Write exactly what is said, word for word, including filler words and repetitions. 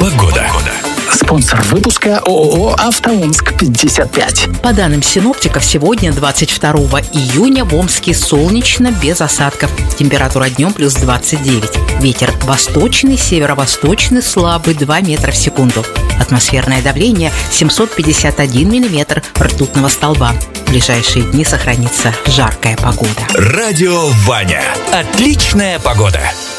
Погода. Спонсор выпуска ООО «Автоомск пятьдесят пять». По данным синоптиков, сегодня, двадцать второго июня, в Омске солнечно, без осадков. Температура днем плюс двадцать девять. Ветер восточный, северо-восточный, слабый, два метра в секунду. Атмосферное давление семьсот пятьдесят один миллиметр ртутного столба. В ближайшие дни сохранится жаркая погода. Радио Ваня. Отличная погода.